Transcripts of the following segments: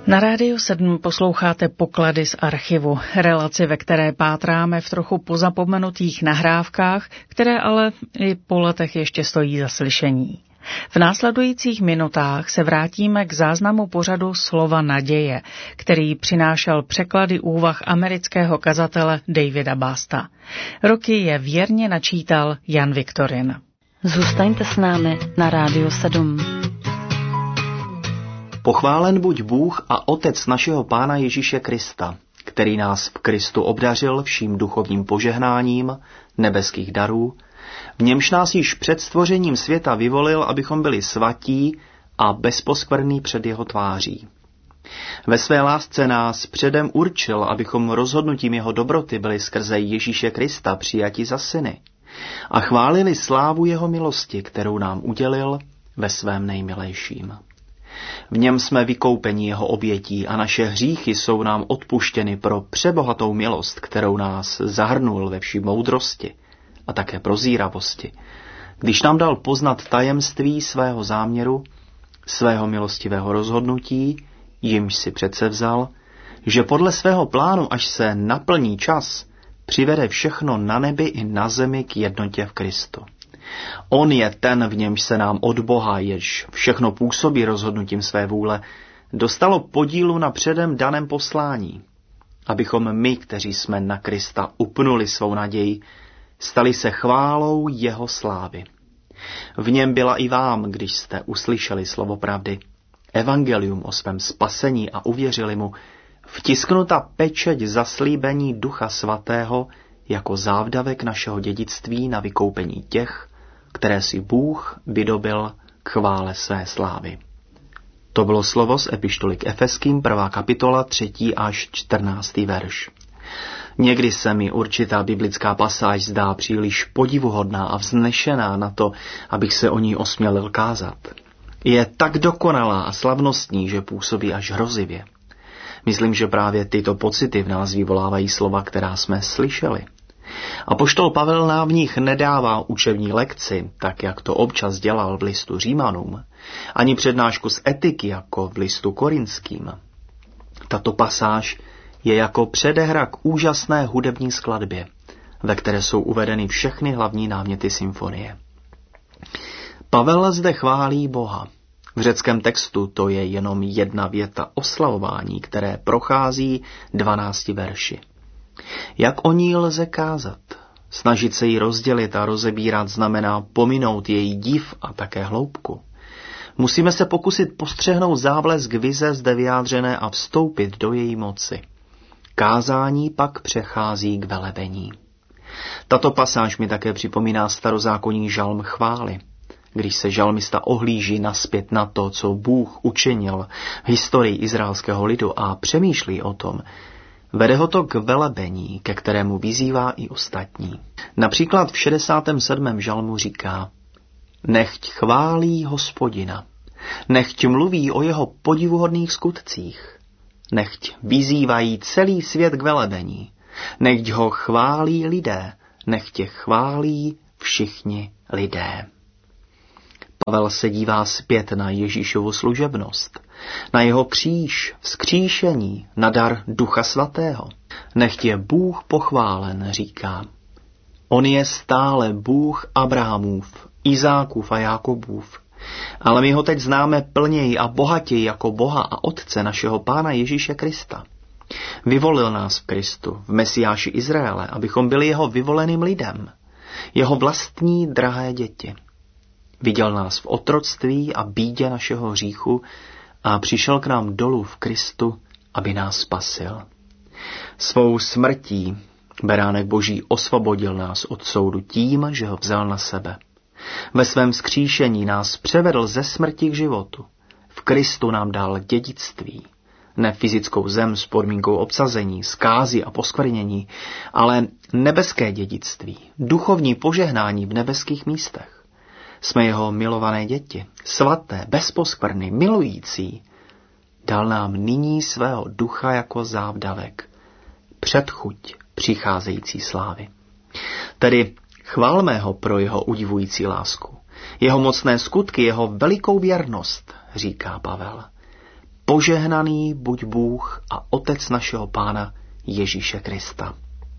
Na Rádiu 7 posloucháte Poklady z archivu, relaci, ve které pátráme v trochu pozapomenutých nahrávkách, které ale i po letech ještě stojí za slyšení. V následujících minutách se vrátíme k záznamu pořadu Slova naděje, který přinášel překlady úvah amerického kazatele Davida Basta. Roky je věrně načítal Jan Viktorin. Zůstaňte s námi na Rádiu 7. Pochválen buď Bůh a Otec našeho Pána Ježíše Krista, který nás v Kristu obdařil vším duchovním požehnáním nebeských darů, v němž nás již před stvořením světa vyvolil, abychom byli svatí a bezposkvrnní před jeho tváří. Ve své lásce nás předem určil, abychom rozhodnutím jeho dobroty byli skrze Ježíše Krista přijati za syny a chválili slávu jeho milosti, kterou nám udělil ve svém nejmilejším. V něm jsme vykoupeni jeho obětí a naše hříchy jsou nám odpuštěny pro přebohatou milost, kterou nás zahrnul ve vší moudrosti a také prozíravosti, když nám dal poznat tajemství svého záměru, svého milostivého rozhodnutí, jimž si předsevzal, že podle svého plánu, až se naplní čas, přivede všechno na nebi i na zemi k jednotě v Kristu. On je ten, v němž se nám od Boha, jež všechno působí rozhodnutím své vůle, dostalo podílu na předem daném poslání, abychom my, kteří jsme na Krista upnuli svou naději, stali se chválou jeho slávy. V něm byla i vám, když jste uslyšeli slovo pravdy, evangelium o svém spasení a uvěřili mu, vtisknuta pečeť zaslíbení Ducha Svatého jako závdavek našeho dědictví na vykoupení těch, které si Bůh vydobil k chvále své slávy. To bylo slovo z epištoly k Efeským, 1. kapitola, 3. až 14. verš. Někdy se mi určitá biblická pasáž zdá příliš podivuhodná a vznešená na to, abych se o ní osmělil kázat. Je tak dokonalá a slavnostní, že působí až hrozivě. Myslím, že právě tyto pocity v nás vyvolávají slova, která jsme slyšeli. Apoštol Pavel nám v nich nedává učební lekci, tak jak to občas dělal v listu Římanům, ani přednášku z etiky jako v listu Korinským. Tato pasáž je jako předehra k úžasné hudební skladbě, ve které jsou uvedeny všechny hlavní náměty symfonie. Pavel zde chválí Boha. V řeckém textu to je jenom jedna věta oslavování, které prochází 12 verši. Jak o ní lze kázat? Snažit se ji rozdělit a rozebírat znamená pominout její div a také hloubku. Musíme se pokusit postřehnout záblesk vize zde vyjádřené a vstoupit do její moci. Kázání pak přechází k velebení. Tato pasáž mi také připomíná starozákonní žalm chvály, když se žalmista ohlíží nazpět na to, co Bůh učinil v historii izraelského lidu a přemýšlí o tom, vede ho to k velebení, ke kterému vyzývá i ostatní. Například v 67. žalmu říká: Nechť chválí Hospodina, nechť mluví o jeho podivuhodných skutcích, nechť vyzývají celý svět k velebení, nechť ho chválí lidé, nechť je chválí všichni lidé. Pavel se dívá zpět na Ježíšovu služebnost, na jeho kříž, vzkříšení, na dar Ducha Svatého. Nechť je Bůh pochválen, říká. On je stále Bůh Abrahamův, Izákův a Jákobův, ale my ho teď známe plněji a bohatěji jako Boha a Otce našeho Pána Ježíše Krista. Vyvolil nás v Kristu, v Mesiáši Izraele, abychom byli jeho vyvoleným lidem, jeho vlastní drahé děti. Viděl nás v otroctví a bídě našeho hříchu a přišel k nám dolů v Kristu, aby nás spasil. Svou smrtí beránek Boží osvobodil nás od soudu tím, že ho vzal na sebe. Ve svém vzkříšení nás převedl ze smrti k životu. V Kristu nám dal dědictví. Ne fyzickou zem s podmínkou obsazení, zkázy a poskvrnění, ale nebeské dědictví, duchovní požehnání v nebeských místech. Jsme jeho milované děti, svaté, bez poskvrny, milující. Dal nám nyní svého ducha jako závdavek, předchuť přicházející slávy. Tedy chválme ho pro jeho udivující lásku, jeho mocné skutky, jeho velikou věrnost, říká Pavel. Požehnaný buď Bůh a Otec našeho Pána Ježíše Krista.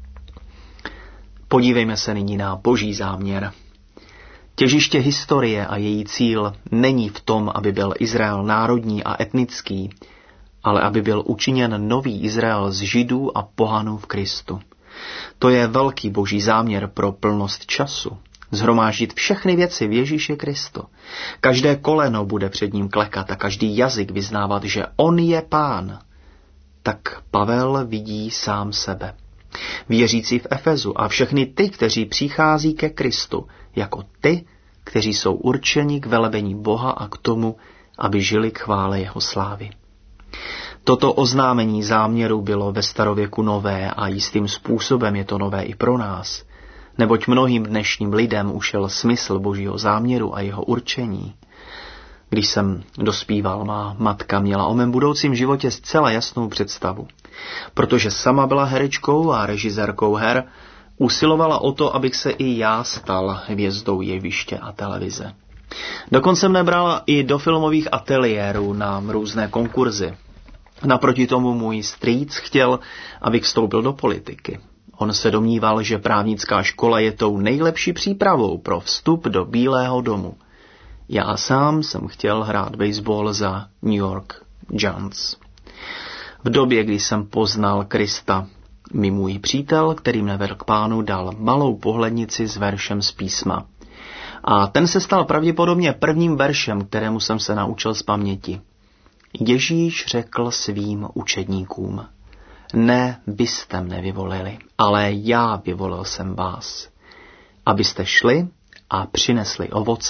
Podívejme se nyní na Boží záměr. Těžiště historie a její cíl není v tom, aby byl Izrael národní a etnický, ale aby byl učiněn nový Izrael z Židů a pohanů v Kristu. To je velký Boží záměr pro plnost času. Shromáždit všechny věci v Ježíši Kristu. Každé koleno bude před ním klekat a každý jazyk vyznávat, že on je Pán. Tak Pavel vidí sám sebe. Věřící v Efezu a všechny ty, kteří přichází ke Kristu, jako ty, kteří jsou určeni k velebení Boha a k tomu, aby žili k chvále jeho slávy. Toto oznámení záměru bylo ve starověku nové a jistým způsobem je to nové i pro nás, neboť mnohým dnešním lidem ušel smysl Božího záměru a jeho určení. Když jsem dospíval, má matka měla o mém budoucím životě zcela jasnou představu. Protože sama byla herečkou a režisérkou her, usilovala o to, abych se i já stal hvězdou jeviště a televize. Dokonce mne brala i do filmových ateliérů na různé konkurzy. Naproti tomu můj strýc chtěl, abych vstoupil do politiky. On se domníval, že právnická škola je tou nejlepší přípravou pro vstup do Bílého domu. Já sám jsem chtěl hrát baseball za New York Giants. V době, kdy jsem poznal Krista, mi můj přítel, který mne vedl k Pánu, dal malou pohlednici s veršem z písma. A ten se stal pravděpodobně prvním veršem, kterému jsem se naučil z paměti. Ježíš řekl svým učedníkům: Ne, vy jste mne vyvolili, ale já vyvolil jsem vás, abyste šli a přinesli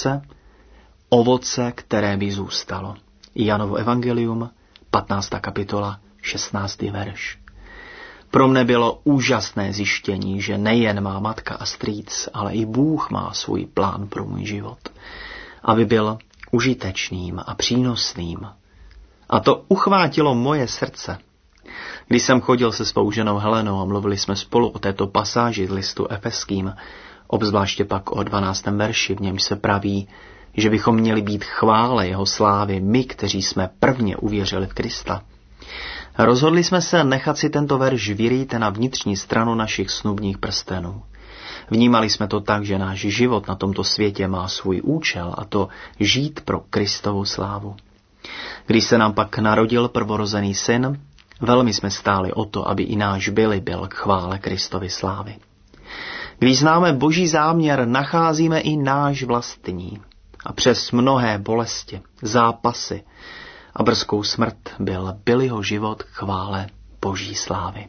ovoce, které by zůstalo. Janovo evangelium, 15. kapitola, 16. verš. Pro mne bylo úžasné zjištění, že nejen má matka a strýc, ale i Bůh má svůj plán pro můj život, aby byl užitečným a přínosným. A to uchvátilo moje srdce. Když jsem chodil se svou ženou Helenou a mluvili jsme spolu o této pasáži z listu Efeským, obzvláště pak o 12. verši, v němž se praví, že bychom měli být chvále jeho slávy my, kteří jsme prvně uvěřili v Krista. Rozhodli jsme se nechat si tento verš vyrýt na vnitřní stranu našich snubních prstenů. Vnímali jsme to tak, že náš život na tomto světě má svůj účel, a to žít pro Kristovu slávu. Když se nám pak narodil prvorozený syn, velmi jsme stáli o to, aby i náš byl k chvále Kristovy slávy. Když známe Boží záměr, nacházíme i náš vlastní. A přes mnohé bolesti, zápasy a brzkou smrt byl Billyho život k chvále Boží slávy.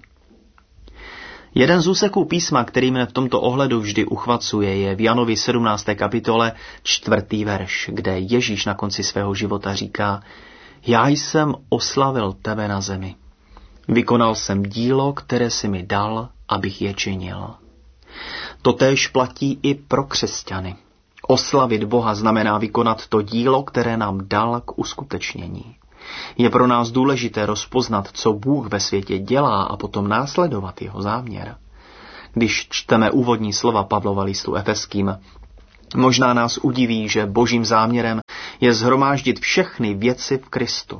Jeden z úseků písma, který mě v tomto ohledu vždy uchvacuje, je v Janovi 17. kapitole 4. verš, kde Ježíš na konci svého života říká: Já jsem oslavil tebe na zemi. Vykonal jsem dílo, které jsi mi dal, abych je činil. Totéž platí i pro křesťany. Oslavit Boha znamená vykonat to dílo, které nám dal k uskutečnění. Je pro nás důležité rozpoznat, co Bůh ve světě dělá, a potom následovat jeho záměr. Když čteme úvodní slova Pavlova listu Efeským, možná nás udiví, že Božím záměrem je shromáždit všechny věci v Kristu.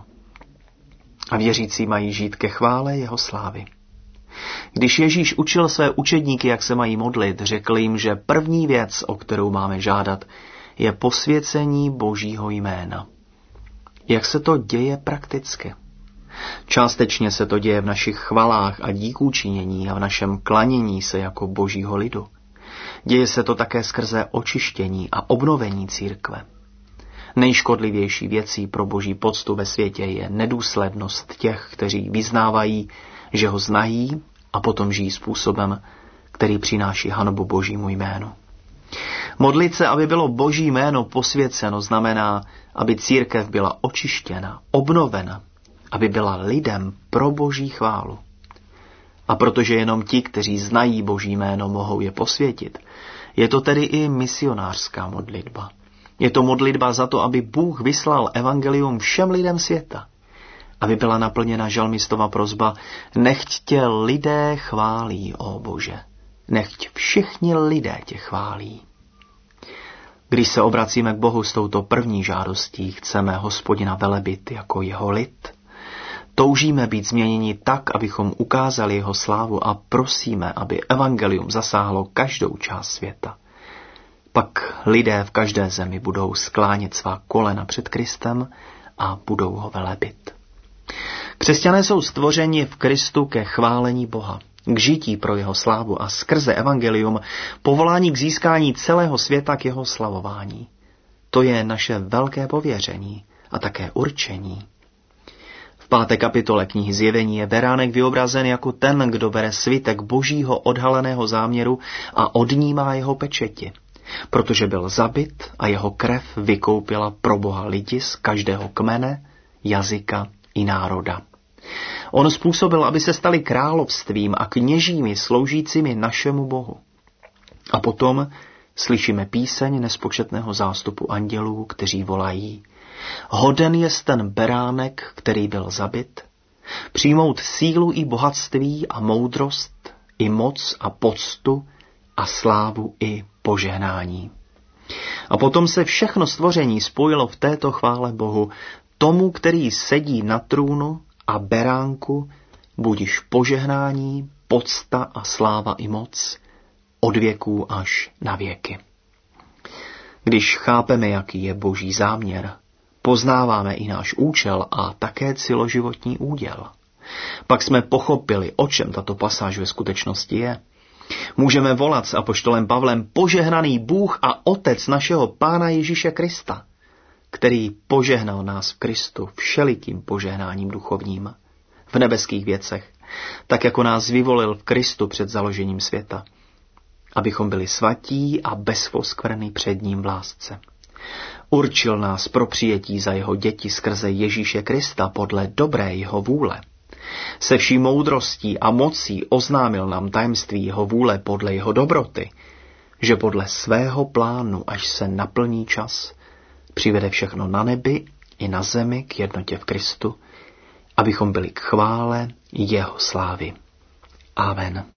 A věřící mají žít ke chvále jeho slávy. Když Ježíš učil své učedníky, jak se mají modlit, řekl jim, že první věc, o kterou máme žádat, je posvěcení Božího jména. Jak se to děje prakticky? Částečně se to děje v našich chvalách a díkůčinění a v našem klanění se jako Božího lidu. Děje se to také skrze očištění a obnovení církve. Nejškodlivější věcí pro Boží poctu ve světě je nedůslednost těch, kteří vyznávají, že ho znají, a potom žijí způsobem, který přináší hanbu Božímu jménu. Modlit se, aby bylo Boží jméno posvěceno, znamená, aby církev byla očištěna, obnovena, aby byla lidem pro Boží chválu. A protože jenom ti, kteří znají Boží jméno, mohou je posvětit, je to tedy i misionářská modlitba. Je to modlitba za to, aby Bůh vyslal evangelium všem lidem světa. Aby byla naplněna žalmistova prosba: Nechť tě lidé chválí, ó Bože. Nechť všichni lidé tě chválí. Když se obracíme k Bohu s touto první žádostí, chceme Hospodina velebit jako jeho lid, Toužíme být změněni tak, abychom ukázali jeho slávu a prosíme, aby evangelium zasáhlo každou část světa. Pak lidé v každé zemi budou sklánět svá kolena před Kristem a budou ho velebit. Křesťané jsou stvořeni v Kristu ke chválení Boha, k žití pro jeho slávu a skrze evangelium povolání k získání celého světa k jeho slavování. To je naše velké pověření a také určení. V 5. kapitole knihy Zjevení je beránek vyobrazen jako ten, kdo bere svitek božího odhaleného záměru a odnímá jeho pečeti, protože byl zabit a jeho krev vykoupila pro Boha lidi z každého kmene, jazyka i národa. On způsobil, aby se stali královstvím a kněžími sloužícími našemu Bohu. A potom slyšíme píseň nespočetného zástupu andělů, kteří volají: Hoden jest ten beránek, který byl zabit, přijmout sílu i bohatství a moudrost, i moc a poctu a slávu i požehnání. A potom se všechno stvoření spojilo v této chvále Bohu, tomu, který sedí na trůnu a beránku, budiž požehnání, pocta a sláva i moc, od věků až na věky. Když chápeme, jaký je boží záměr, poznáváme i náš účel a také celoživotní úděl. Pak jsme pochopili, o čem tato pasáž ve skutečnosti je. Můžeme volat s apoštolem Pavlem: požehnaný Bůh a Otec našeho Pána Ježíše Krista, který požehnal nás v Kristu všelikým požehnáním duchovním v nebeských věcech, tak jako nás vyvolil v Kristu před založením světa, abychom byli svatí a bezposkvrnní před ním v lásce. Určil nás pro přijetí za jeho děti skrze Ježíše Krista podle dobré jeho vůle. Se vší moudrostí a mocí oznámil nám tajemství jeho vůle podle jeho dobroty, že podle svého plánu, až se naplní čas, přivede všechno na nebi i na zemi k jednotě v Kristu, abychom byli k chvále jeho slávy. Amen.